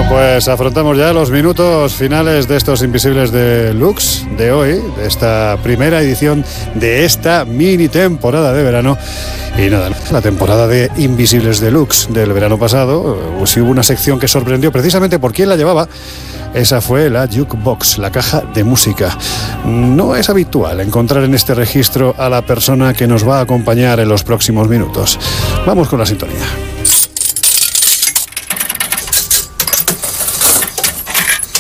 Pues afrontamos ya los minutos finales de estos Invisibles Deluxe de hoy, de esta primera edición de esta mini temporada de verano. Y nada, la temporada de Invisibles Deluxe del verano pasado, si hubo una sección que sorprendió precisamente por quién la llevaba. Esa fue la Jukebox, la caja de música. No es habitual encontrar en este registro a la persona que nos va a acompañar en los próximos minutos. Vamos con la sintonía.